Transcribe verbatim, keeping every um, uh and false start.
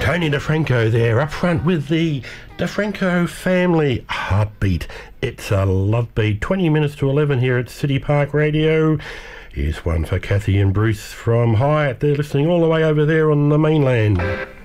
Tony DeFranco there, up front with the DeFranco family heartbeat. It's a love beat. twenty minutes to eleven here at City Park Radio. Here's one for Kathy and Bruce from Hyatt. They're listening all the way over there on the mainland.